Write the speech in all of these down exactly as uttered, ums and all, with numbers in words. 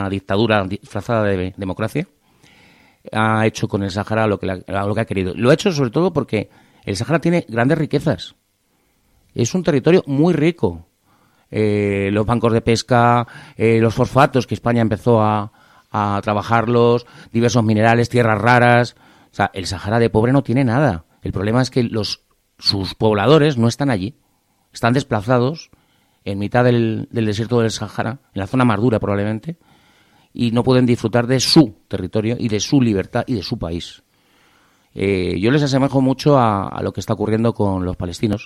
una dictadura disfrazada de democracia, ha hecho con el Sáhara lo que, la, lo que ha querido. Lo ha hecho sobre todo porque el Sáhara tiene grandes riquezas. Es un territorio muy rico. Eh, los bancos de pesca, eh, los fosfatos que España empezó a, a trabajarlos, diversos minerales, tierras raras. O sea, el Sáhara de pobre no tiene nada. El problema es que los sus pobladores no están allí. Están desplazados en mitad del, del desierto del Sáhara, en la zona más dura probablemente, y no pueden disfrutar de su territorio y de su libertad y de su país. Eh, yo les asemejo mucho a, a lo que está ocurriendo con los palestinos,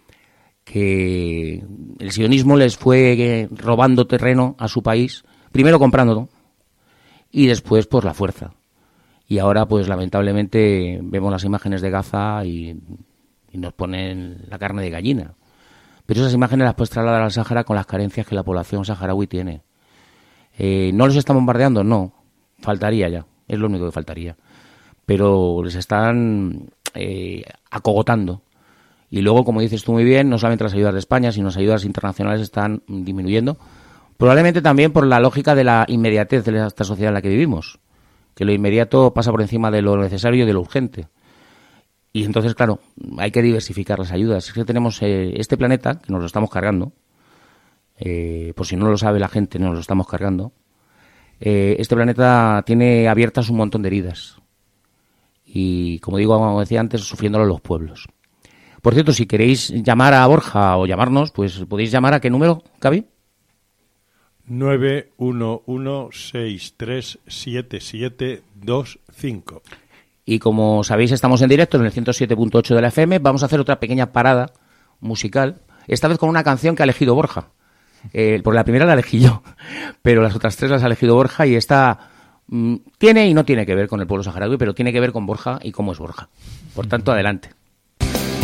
que el sionismo les fue eh, robando terreno a su país, primero comprándolo y después por la fuerza. Y ahora, pues lamentablemente, vemos las imágenes de Gaza y, y nos ponen la carne de gallina. Pero esas imágenes las puedes trasladar al Sáhara con las carencias que la población saharaui tiene. Eh, ¿No les están bombardeando? No. Faltaría ya. Es lo único que faltaría. Pero les están eh, acogotando. Y luego, como dices tú muy bien, no solamente las ayudas de España, sino las ayudas internacionales están disminuyendo. Probablemente también por la lógica de la inmediatez de esta sociedad en la que vivimos. Que lo inmediato pasa por encima de lo necesario y de lo urgente. Y entonces, claro, hay que diversificar las ayudas. Es que tenemos eh, este planeta, que nos lo estamos cargando, eh, por si no lo sabe la gente, nos lo estamos cargando. Eh, este planeta tiene abiertas un montón de heridas. Y, como digo, como decía antes, sufriéndolo los pueblos. Por cierto, si queréis llamar a Borja o llamarnos, pues podéis llamar a ¿qué número, Gaby? nueve uno uno seis tres siete siete dos cinco. Y como sabéis, estamos en directo en el ciento siete punto ocho de la F M. Vamos a hacer otra pequeña parada musical, esta vez con una canción que ha elegido Borja. Eh, porque la primera la elegí yo, pero las otras tres las ha elegido Borja y esta mmm, tiene y no tiene que ver con el pueblo saharaui, pero tiene que ver con Borja y cómo es Borja. Por tanto, adelante.